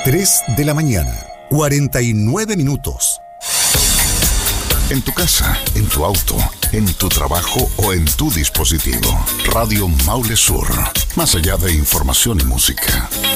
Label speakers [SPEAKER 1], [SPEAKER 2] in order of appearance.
[SPEAKER 1] 3 de la mañana, 49 minutos.
[SPEAKER 2] En tu casa, en tu auto, en tu trabajo o en tu dispositivo. Radio Maule Sur. Más allá de información y música.